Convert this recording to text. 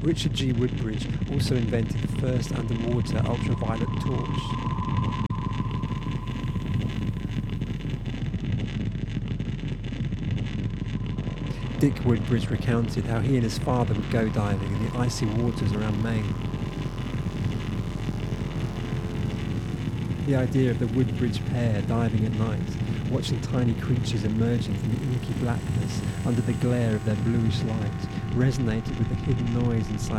Richard G. Woodbridge also invented the first underwater ultraviolet torch. Dick Woodbridge recounted how he and his father would go diving in the icy waters around Maine. The idea of the Woodbridge pair diving at night, watching tiny creatures emerging from the inky blackness under the glare of their bluish light, resonated with the hidden noise inside